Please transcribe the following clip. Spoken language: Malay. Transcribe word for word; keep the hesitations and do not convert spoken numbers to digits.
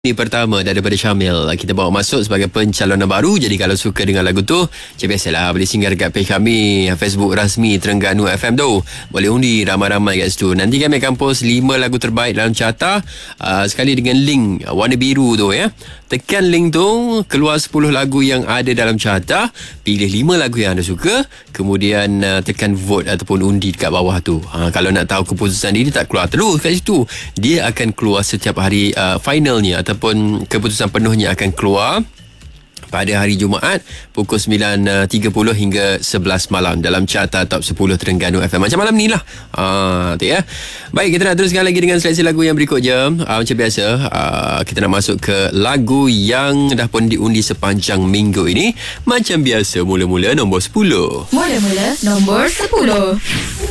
Ini pertama daripada Syamil. Kita bawa masuk sebagai pencalonan baru. Jadi kalau suka dengan lagu tu, macam biasalah, boleh singgah dekat page kami, Facebook rasmi Terengganu F M tu. Boleh undi ramai-ramai kat situ. Nanti kami akan post lima lagu terbaik dalam carta, uh, sekali dengan link warna biru tu ya. Tekan link tu, keluar sepuluh lagu yang ada dalam carta. Pilih lima lagu yang anda suka. Kemudian uh, tekan vote ataupun undi dekat bawah tu. Ha, kalau nak tahu keputusan diri, tak keluar terus kat situ. Dia akan keluar setiap hari uh, finalnya ataupun keputusan penuhnya akan keluar pada hari Jumaat pukul sembilan tiga puluh hingga sebelas malam dalam carta top sepuluh Terengganu F M. Macam malam ni lah. Ah, tu ya. Baik, kita nak teruskan lagi dengan seleksi lagu yang berikut je. Ah, macam biasa, ah, kita nak masuk ke lagu yang dah pun diundi sepanjang minggu ini. Macam biasa, mula-mula nombor sepuluh. Mula-mula nombor sepuluh.